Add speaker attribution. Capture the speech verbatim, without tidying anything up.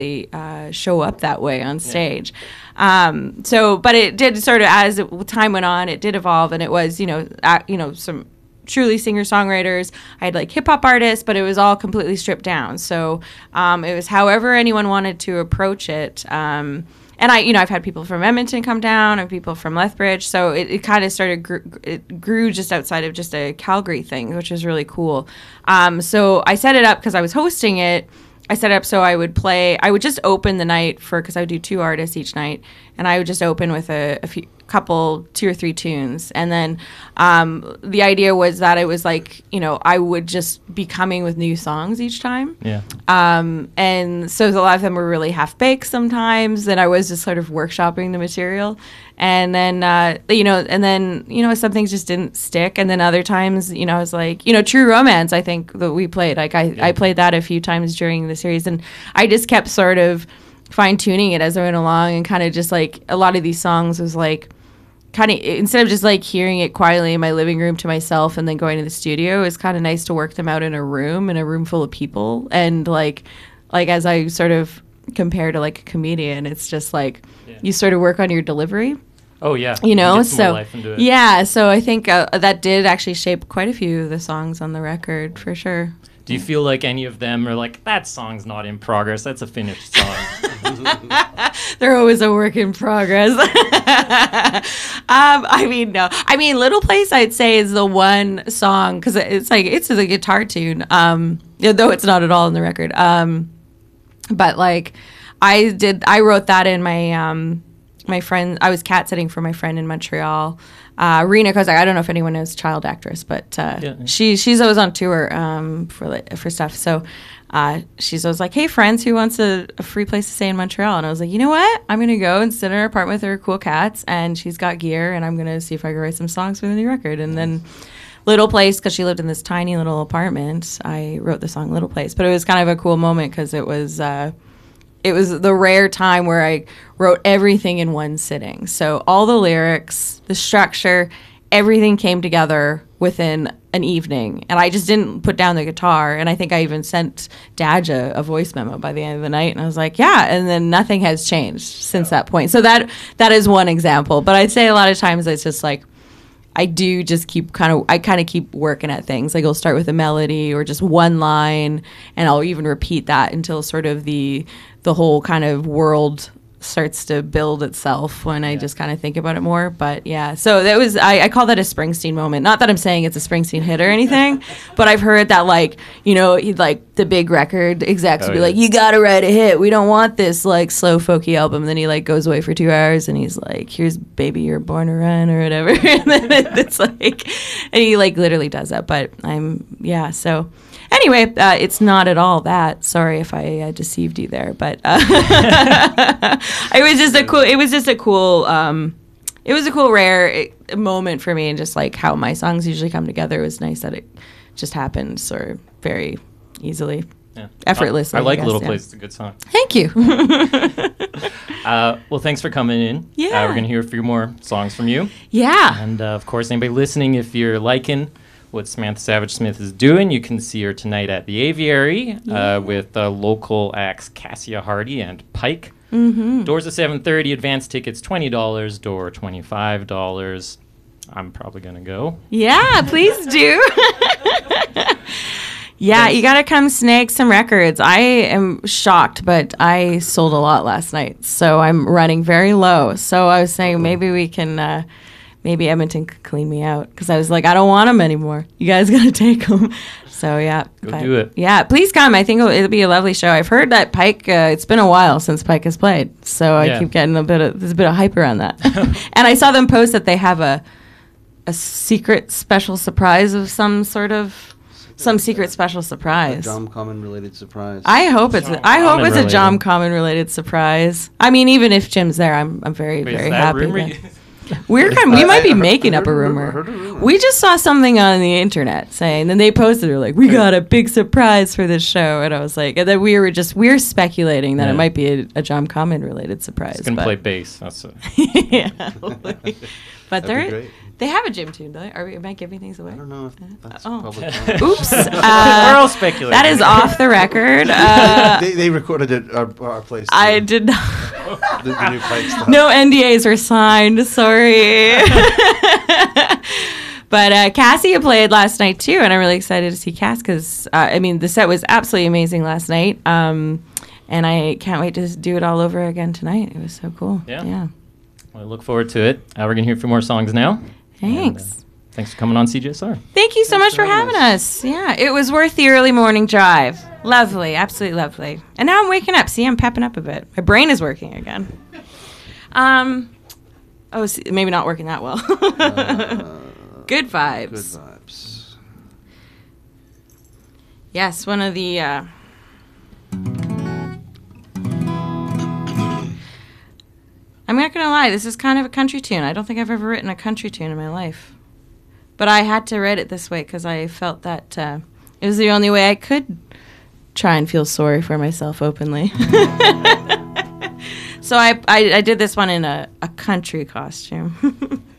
Speaker 1: uh, show up that way on stage. Yeah. Um, so, but it did sort of, as it, time went on, it did evolve, and it was, you know, uh, you know, some truly singer-songwriters. I had like hip-hop artists, but it was all completely stripped down. So um, it was however anyone wanted to approach it. Um, and I, you know, I've had people from Edmonton come down and people from Lethbridge. So it, it kind of started, gr- it grew just outside of just a Calgary thing, which was really cool. Um, so I set it up because I was hosting it. I set it up so I would play, I would just open the night for, because I would do two artists each night, and I would just open with a, a few, couple, two or three tunes. And then um, the idea was that it was like, you know, I would just be coming with new songs each time.
Speaker 2: Yeah.
Speaker 1: Um, and so a lot of them were really half-baked sometimes, and I was just sort of workshopping the material. And then, uh, you know, and then, you know, some things just didn't stick. And then other times, you know, I was like, you know, True Romance, I think that we played. Like, I, yeah. I played that a few times during the series. And I just kept sort of fine-tuning it as I went along, and kind of just, like, a lot of these songs was, like, kind of, instead of just, like, hearing it quietly in my living room to myself and then going to the studio, it's kind of nice to work them out in a room, in a room full of people. And, like, like as I sort of compare to, like, a comedian, it's just, like, yeah. you sort of work on your delivery.
Speaker 2: Oh, yeah.
Speaker 1: You know,
Speaker 2: you get some
Speaker 1: so,
Speaker 2: more life into it.
Speaker 1: Yeah, so I think uh, that did actually shape quite a few of the songs on the record, for sure.
Speaker 2: Do you feel like any of them are like, that song's not in progress, that's a finished song?
Speaker 1: They're always a work in progress. um, I mean, no. I mean, Little Place, I'd say, is the one song, because it's like, it's a guitar tune, um, though it's not at all in the record. Um, but, like, I did, I wrote that in my... Um, my friend, I was cat sitting for my friend in Montreal, uh, Rena Kozak. I don't know if anyone knows child actress, but uh, yeah, yeah. she she's always on tour um, for for stuff. So uh, she's always like, "Hey, friends, who wants a, a free place to stay in Montreal?" And I was like, "You know what? I'm gonna go and sit in her apartment with her cool cats, and she's got gear, and I'm gonna see if I can write some songs for the new record." And then Little Place, because she lived in this tiny little apartment, I wrote the song Little Place. But it was kind of a cool moment because it was. Uh, It was the rare time where I wrote everything in one sitting. So all the lyrics, the structure, everything came together within an evening. And I just didn't put down the guitar. And I think I even sent Daj a, a voice memo by the end of the night. And I was like, yeah. And then nothing has changed since that point. So that that is one example. But I'd say a lot of times it's just like, I do just keep kind of, I kind of keep working at things. Like I'll start with a melody or just one line, and I'll even repeat that until sort of the the whole kind of world starts to build itself when I just kind of think about it more. But yeah, so that was, I, I call that a Springsteen moment. Not that I'm saying it's a Springsteen hit or anything, but I've heard that, like, you know, he'd like the big record execs
Speaker 2: oh,
Speaker 1: would be
Speaker 2: yeah.
Speaker 1: like, you gotta write a hit. We don't want this like slow folky album. And then he like goes away for two hours and he's like, here's Baby You're Born to Run or whatever. And then it's like, and he like literally does that. But I'm, yeah, so. Anyway, uh, it's not at all that. Sorry if I uh, deceived you there, but uh, it was just a cool. It was just a cool. Um, it was a cool, rare uh, moment for me, and just like how my songs usually come together. It was nice that it just happened sort of very easily,
Speaker 2: yeah.
Speaker 1: effortlessly.
Speaker 2: I, I like
Speaker 1: I guess,
Speaker 2: Little
Speaker 1: yeah.
Speaker 2: Place. It's a good song.
Speaker 1: Thank you.
Speaker 2: uh, well, thanks for coming in.
Speaker 1: Yeah,
Speaker 2: uh, we're gonna hear a few more songs from you.
Speaker 1: Yeah,
Speaker 2: and uh, of course, anybody listening, if you're liking what Samantha Savage Smith is doing, you can see her tonight at the Aviary
Speaker 1: yeah.
Speaker 2: uh, with uh, local acts Cassia Hardy and Pike.
Speaker 1: Mm-hmm.
Speaker 2: Doors at seven thirty, advance tickets twenty dollars, door twenty-five dollars. I'm probably going to go.
Speaker 1: Yeah, please do. Yeah, you got to come snag some records. I am shocked, but I sold a lot last night, so I'm running very low. So I was saying maybe we can... Uh, Maybe Edmonton could clean me out because I was like, I don't want them anymore. You guys got to take them. So, yeah.
Speaker 2: Go
Speaker 1: but,
Speaker 2: do it.
Speaker 1: Yeah, please come. I think it'll, it'll be a lovely show. I've heard that Pike, uh, it's been a while since Pike has played. So I
Speaker 2: yeah.
Speaker 1: keep getting a bit of, there's a bit of hype around that. And I saw them post that they have a a secret special surprise of some sort of, some secret special surprise.
Speaker 3: A John Common related surprise.
Speaker 1: I hope it's,
Speaker 2: John
Speaker 1: a, I hope
Speaker 2: Common
Speaker 1: it's
Speaker 2: related.
Speaker 1: a John Common related surprise. I mean, even if Jim's there, I'm I'm very,
Speaker 2: Wait,
Speaker 1: very
Speaker 2: is that
Speaker 1: happy.
Speaker 2: rumor?
Speaker 1: that- We're kind of, we might be making up a rumor. We just saw something on the internet saying, and they posted, they're like, we got a big surprise for this show. And I was like, and then we were just, we we're speculating that
Speaker 2: Yeah.
Speaker 1: it might be a, a John Common related surprise.
Speaker 2: He's going to
Speaker 1: but-
Speaker 2: play bass. That's it.
Speaker 1: yeah. But
Speaker 3: That'd be
Speaker 1: they're
Speaker 3: great.
Speaker 1: they have a gym tune, don't they? Are we am I giving things away?
Speaker 3: I don't know if that's
Speaker 1: Oh.
Speaker 3: public. knowledge.
Speaker 1: Oops.
Speaker 2: We're
Speaker 1: Uh,
Speaker 2: all speculating.
Speaker 1: that is off the record. Uh,
Speaker 3: they, they recorded it at our, our place.
Speaker 1: I
Speaker 3: too.
Speaker 1: did not.
Speaker 3: the, the new Pike stuff.
Speaker 1: No N D As were signed. Sorry. But uh, Cassie played last night too, and I'm really excited to see Cass because uh, I mean the set was absolutely amazing last night, um, and I can't wait to do it all over again tonight. It was so cool.
Speaker 2: Yeah.
Speaker 1: Yeah.
Speaker 2: Well, I look forward to it. Uh, we're gonna hear a few more songs now.
Speaker 1: Thanks.
Speaker 2: And, uh, thanks for coming on C J S R.
Speaker 1: Thank you so
Speaker 3: Thanks
Speaker 1: much for
Speaker 3: for having
Speaker 1: having us. Yeah, it was worth the early morning drive. Lovely, absolutely lovely. And now I'm waking up. See, I'm pepping up a bit. My brain is working again. Um, oh, see, maybe not working that well.
Speaker 3: Uh,
Speaker 1: Good vibes.
Speaker 3: Good vibes.
Speaker 1: Yes, one of the. Uh, I'm not gonna lie. This is kind of a country tune. I don't think I've ever written a country tune in my life, but I had to write it this way because I felt that uh, it was the only way I could try and feel sorry for myself openly. So I, I I did this one in a, a country costume.